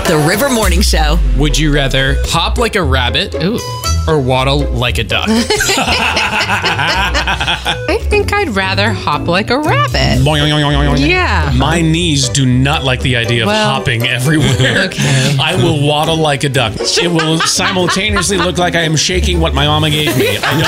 The River Morning Show. Would you rather hop like a rabbit or waddle like a duck? I think I'd rather hop like a rabbit. Yeah. My knees do not like the idea of hopping everywhere. Okay. I will waddle like a duck. It will simultaneously look like I am shaking what my mama gave me. I